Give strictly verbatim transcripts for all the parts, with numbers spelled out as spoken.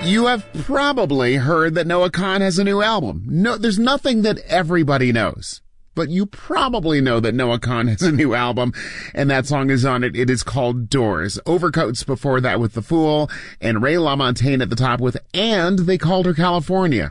You have probably heard that Noah Kahan has a new album. No, there's nothing that everybody knows, but you probably know that Noah Kahan has a new album, and that song is on it. It is called Doors. Overcoats before that with The Fool, and Ray LaMontagne at the top with And They Called Her California.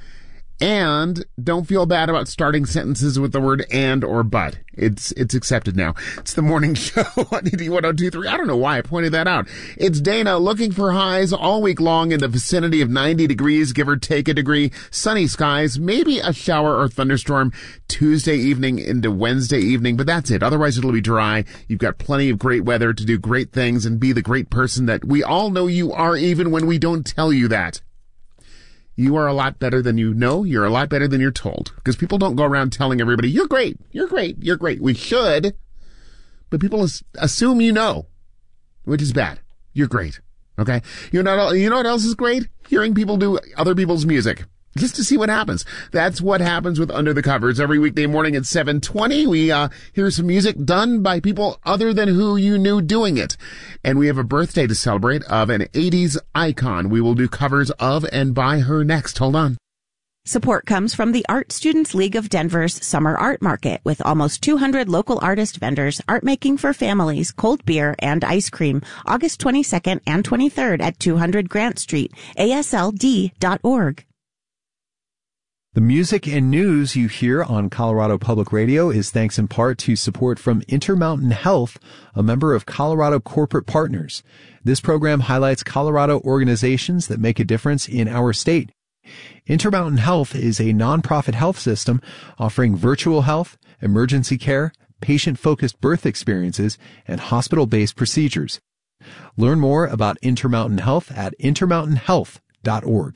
And don't feel bad about starting sentences with the word and or but. It's it's accepted now. It's the morning show on one oh two point three. I don't know why I pointed that out. It's Dana looking for highs all week long in the vicinity of ninety degrees, give or take a degree. Sunny skies, maybe a shower or thunderstorm Tuesday evening into Wednesday evening, but that's it. Otherwise, it'll be dry. You've got plenty of great weather to do great things and be the great person that we all know you are, even when we don't tell you that. You are a lot better than you know. You're a lot better than you're told. Because people don't go around telling everybody, you're great, you're great, you're great. We should. But people assume you know, which is bad. You're great. Okay? You know, you know what else is great? Hearing people do other people's music. Just to see what happens. That's what happens with Under the Covers. Every weekday morning at seven twenty, we uh hear some music done by people other than who you knew doing it. And we have a birthday to celebrate of an eighties icon. We will do covers of and by her next. Hold on. Support comes from the Art Students League of Denver's Summer Art Market with almost two hundred local artist vendors, art making for families, cold beer, and ice cream. August twenty-second and twenty-third at two hundred Grant Street, A S L D dot org. The music and news you hear on Colorado Public Radio is thanks in part to support from Intermountain Health, a member of Colorado Corporate Partners. This program highlights Colorado organizations that make a difference in our state. Intermountain Health is a nonprofit health system offering virtual health, emergency care, patient-focused birth experiences, and hospital-based procedures. Learn more about Intermountain Health at intermountain health dot org.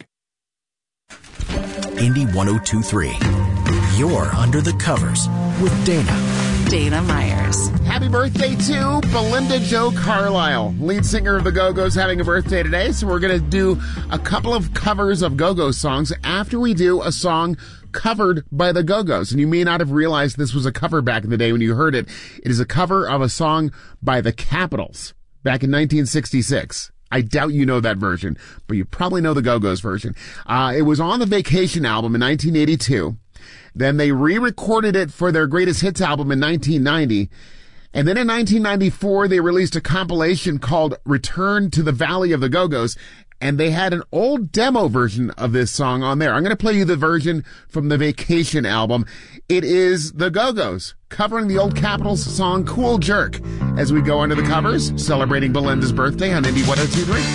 Indy one oh two point three. You're Under the Covers with Dana. Dana Myers. Happy birthday to Belinda Joe Carlisle, lead singer of the Go-Go's, having a birthday today. So we're going to do a couple of covers of Go-Go songs after we do a song covered by the Go-Go's. And you may not have realized this was a cover back in the day when you heard it. It is a cover of a song by the Capitals back in nineteen sixty-six. I doubt you know that version, but you probably know the Go-Go's version. Uh, it was on the Vacation album in nineteen eighty-two. Then they re-recorded it for their greatest hits album in nineteen ninety. And then in nineteen ninety-four, they released a compilation called Return to the Valley of the Go-Go's. And they had an old demo version of this song on there. I'm going to play you the version from the Vacation album. It is the Go-Go's covering the old Capitals song Cool Jerk as we go under the covers, celebrating Belinda's birthday on Indy one oh two point three.